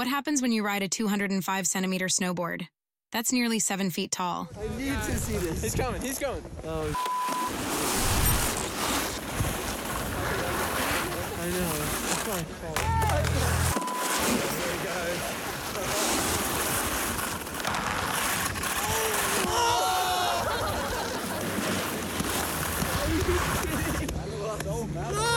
What happens when you ride a 205-centimeter snowboard? That's nearly 7 feet tall. I need to see this. He's coming, he's coming. Oh, I know. It's my fault. There he goes.